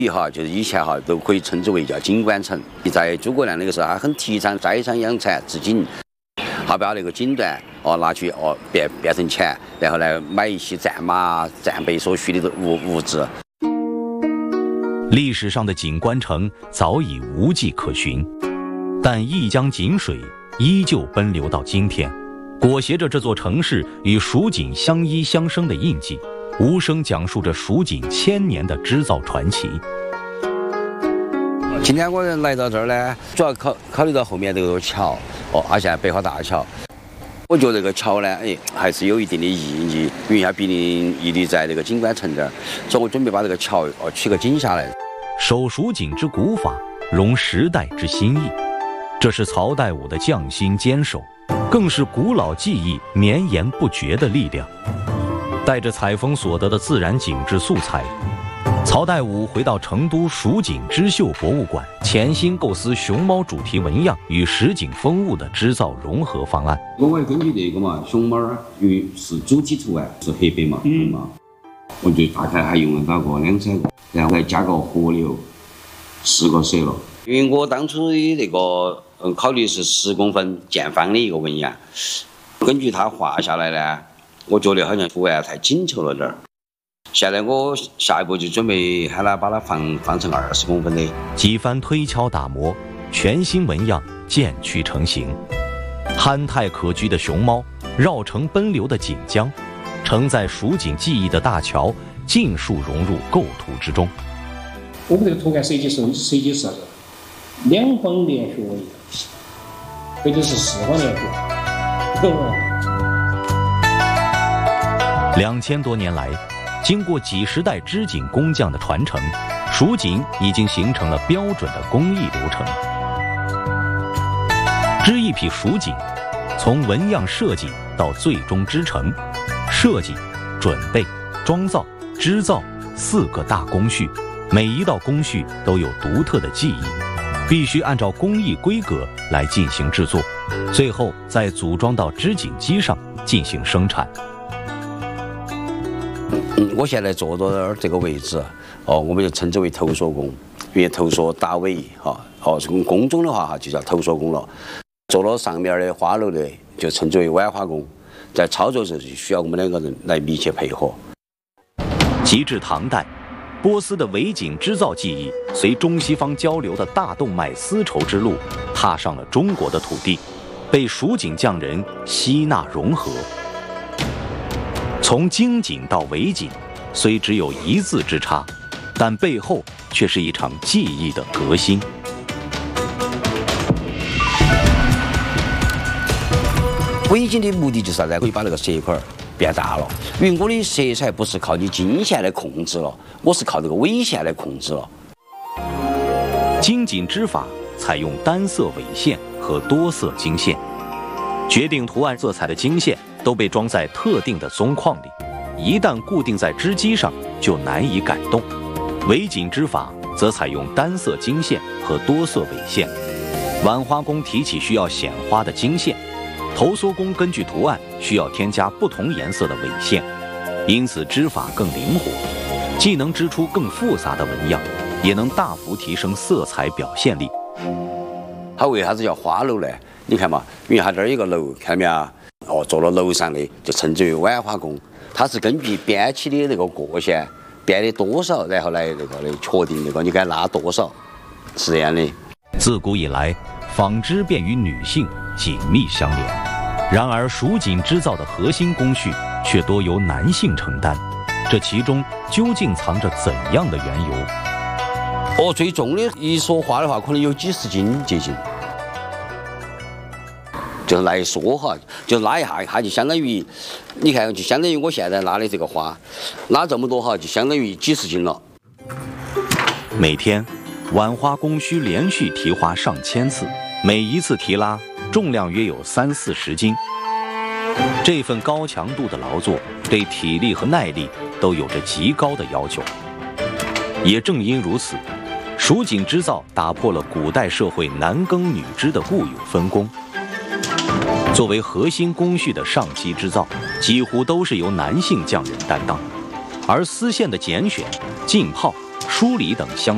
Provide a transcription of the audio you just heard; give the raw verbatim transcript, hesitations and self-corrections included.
哈，就是以前哈都可以称之为叫景观城。在诸葛亮那个时候，他很提倡摘山养蚕治景，他把那个锦缎哦拿去哦变变成钱，然后来买一些战马、战备所需的物物质。 历史上的景观城早已无迹可寻，但一江锦水依旧奔流到今天，裹挟着这座城市与蜀锦相依相生的印记。 无声讲述着蜀锦千年的织造传奇。 今天我来到这儿呢，主要考考虑到后面这个桥哦，它现在北花大桥。我觉得这个桥呢，哎，还是有一定的意义，因为它毕竟屹立在这个景观城这儿，所以我准备把这个桥哦取个景下来。 守蜀锦之古法，融时代之新意，这是曹代武的匠心坚守，更是古老技艺绵延不绝的力量。 带着采风所得的自然景致素材，曹代武回到成都蜀锦织绣博物馆，潜心构思熊猫主题纹样与实景风物的织造融合方案。 我会根据这个嘛，熊猫儿因为是主体图案是黑白嘛，嗯嘛，我就大概还用了大概两三个，然后再加个河流，四个色了。因为我当初的那个嗯考虑是十公分见方的一个纹样，根据它画下来呢。 我觉得好像图案太紧凑了点儿，现在我下一步就准备喊他把它放放成二十公分的。 几番推敲打磨，全新纹样渐趋成型。憨态可掬的熊猫，绕城奔流的锦江，承载蜀锦技艺的大桥，尽数融入构图之中。 我们这个图案设计是设计是两方连续纹样，或者是四方连续。 两千多年来，经过几十代织锦工匠的传承，蜀锦已经形成了标准的工艺流程。织一匹蜀锦，从纹样设计到最终织成，设计、准备、装造、织造四个大工序，每一道工序都有独特的技艺，必须按照工艺规格来进行制作，最后再组装到织锦机上进行生产。 嗯，我现在坐到这个位置，哦，我们就称之为头索工，因为头索打尾，哈，哦，从工种的话哈就叫头索工了。坐到上面的花楼的就称之为挽花工，在操作时就需要我们两个人来密切配合。 及至唐代，波斯的围锦织造技艺随中西方交流的大动脉丝绸之路，踏上了中国的土地，被蜀锦匠人吸纳融合。 从精锦到围锦，虽只有一字之差，但背后却是一场技艺的革新。 围锦的目的就是啥子？可以把那个色块变大了，因为我的色彩不是靠你经线来控制了，我是靠这个纬线来控制了。 精锦织法采用单色纬线和多色经线，决定图案色彩的经线。 都被装在特定的棕框里，一旦固定在织机上，就难以改动。围锦织法则采用单色经线和多色纬线。挽花工提起需要显花的经线，头梭工根据图案需要添加不同颜色的纬线，因此织法更灵活，既能织出更复杂的纹样，也能大幅提升色彩表现力。 它为啥子叫花楼呢？你看嘛，因为它这儿有个楼，看到没有？ 哦，做了楼上的就称之为挽花工，它是根据编起的那个过线编的多少，然后来那个的确定那个你该拉多少，是这样的。 自古以来，纺织便与女性紧密相连，然而蜀锦织造的核心工序却多由男性承担，这其中究竟藏着怎样的缘由？ 哦，最重的一说花的话，可能有几十斤接近。 就来说哈，就拉一下，它就相当于，你看，就相当于我现在拉的这个花，拉这么多哈，就相当于几十斤了。 每天，挽花工需连续提花上千次，每一次提拉重量约有三四十斤。这份高强度的劳作，对体力和耐力都有着极高的要求。也正因如此，蜀锦织造打破了古代社会男耕女织的固有分工。 作为核心工序的上漆织造，几乎都是由男性匠人担当，而丝线的拣选、浸泡、梳理等相。